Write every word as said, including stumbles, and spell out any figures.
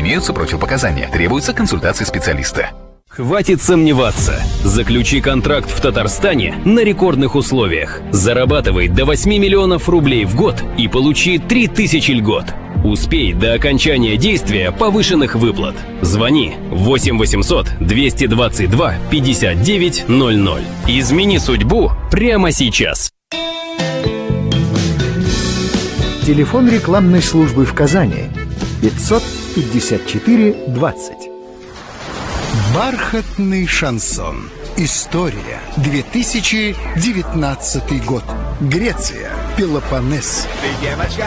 Имеются противопоказания. Требуется консультация специалиста. Хватит сомневаться. Заключи контракт в Татарстане на рекордных условиях. Зарабатывай до восьми миллионов рублей в год и получи три тысячи льгот. Успей до окончания действия повышенных выплат. Звони восемь восемьсот двести двадцать два пятьдесят девять ноль ноль. Измени судьбу прямо сейчас. Телефон рекламной службы в Казани пятьсот пятьдесят четыре двадцать. Бархатный шансон. История. две тысячи девятнадцатый год. Греция. Пелопоннес.